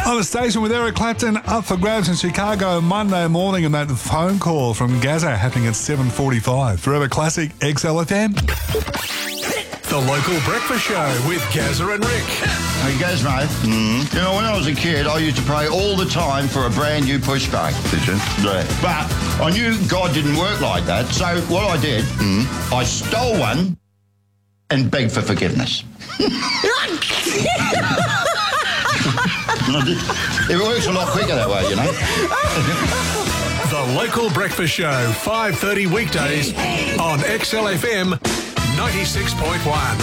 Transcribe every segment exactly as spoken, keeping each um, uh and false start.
On the station with Eric Clapton, up for grabs in Chicago Monday morning, and that phone call from Gaza happening at seven forty-five. Forever Classic, X L F M. The Local Breakfast Show with Gaza and Rick. Hey, Gazmo, mm. you know, when I was a kid, I used to pray all the time for a brand new push bike. Did you? Yeah. But I knew God didn't work like that, so what I did, mm. I stole one and begged for forgiveness. It works a lot quicker that way, you know. The Local Breakfast Show, five thirty weekdays on X L F M ninety-six point one.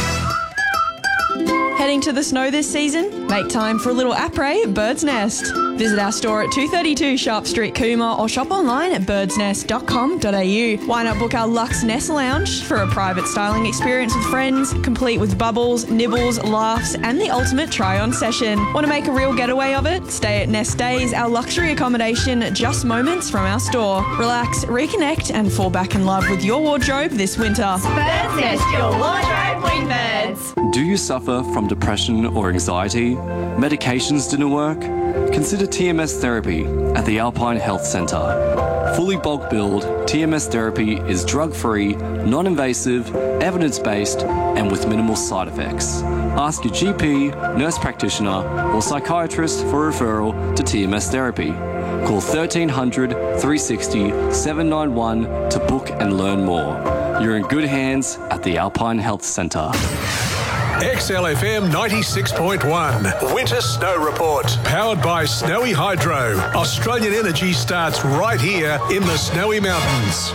Heading to the snow this season? Make time for a little après at Bird's Nest. Visit our store at two thirty-two Sharp Street, Cooma, or shop online at birds nest dot com dot a u. Why not book our Luxe Nest Lounge for a private styling experience with friends, complete with bubbles, nibbles, laughs, and the ultimate try-on session. Want to make a real getaway of it? Stay at Nest Days, our luxury accommodation just moments from our store. Relax, reconnect, and fall back in love with your wardrobe this winter. Bird's Nest, your wardrobe with birds. Do you suffer from depression or anxiety? Medications didn't work? Consider T M S therapy at the Alpine Health Centre. Fully bulk billed, T M S therapy is drug-free, non-invasive, evidence-based, and with minimal side effects. Ask your G P, nurse practitioner, or psychiatrist for referral to T M S therapy. Call thirteen hundred, three sixty, seven nine one to book and learn more. You're in good hands at the Alpine Health Centre. X L F M ninety-six point one Winter Snow Report. Powered by Snowy Hydro. Australian energy starts right here in the Snowy Mountains.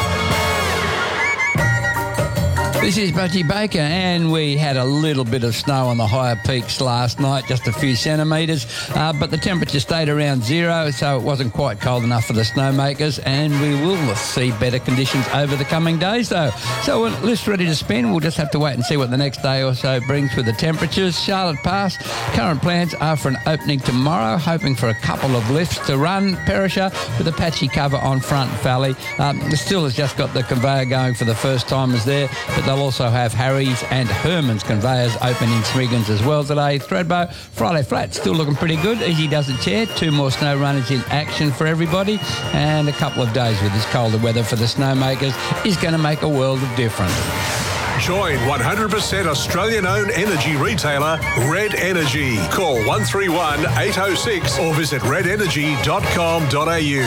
This is Budgie Baker, and we had a little bit of snow on the higher peaks last night, just a few centimetres, uh, but the temperature stayed around zero, so it wasn't quite cold enough for the snowmakers, and we will see better conditions over the coming days, though. So we're list ready to spin. We'll just have to wait and see what the next day or so brings with the temperatures. Charlotte Pass, current plans are for an opening tomorrow, hoping for a couple of lifts to run. Perisher with a patchy cover on Front Valley. Um, still has just got the conveyor going for the first timers there, but they'll also have Harry's and Herman's conveyors open in Smiggins as well today. Thredbo, Friday Flat, still looking pretty good. Easy does it chair. Two more snow runners in action for everybody. And a couple of days with this colder weather for the snowmakers is going to make a world of difference. Join one hundred percent Australian-owned energy retailer Red Energy. Call one three one, eight oh six or visit red energy dot com dot a u.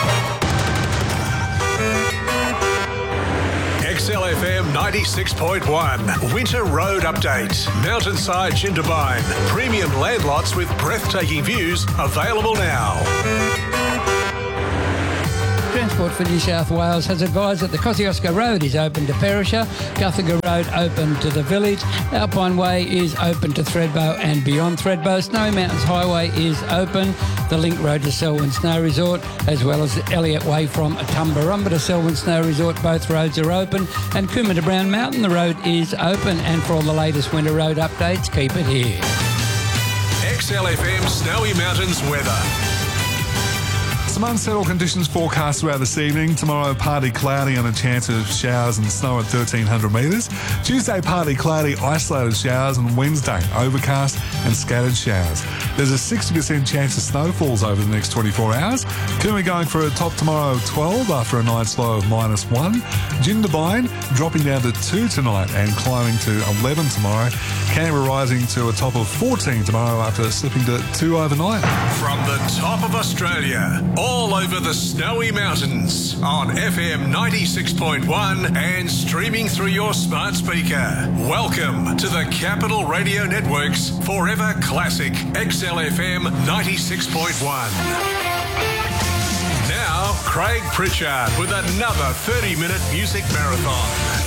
X L F M ninety-six point one Winter Road Update. Mountainside Jindabyne. Premium land lots with breathtaking views available now. Transport for New South Wales has advised that the Kosciuszko Road is open to Perisher, Guthaga Road open to the village, Alpine Way is open to Thredbo and beyond Thredbo, Snowy Mountains Highway is open, the Link Road to Selwyn Snow Resort, as well as the Elliott Way from Tumbarumba to Selwyn Snow Resort, both roads are open, and Cooma to Brown Mountain, the road is open, and for all the latest winter road updates, keep it here. X L F M Snowy Mountains weather. Some unsettled conditions forecast throughout this evening. Tomorrow, partly cloudy and a chance of showers and snow at thirteen hundred metres. Tuesday, partly cloudy, isolated showers, and Wednesday, overcast and scattered showers. There's a sixty percent chance of snowfalls over the next twenty-four hours. Cooma going for a top tomorrow of twelve after a night's low of minus one. Jindabyne dropping down to two tonight and climbing to eleven tomorrow. Canberra rising to a top of fourteen tomorrow after slipping to two overnight. From the top of Australia, all over the Snowy Mountains, on F M ninety-six point one and streaming through your smart speaker. Welcome to the Capital Radio Network's Forever Classic X L F M ninety-six point one. Now, Craig Pritchard with another thirty-minute music marathon.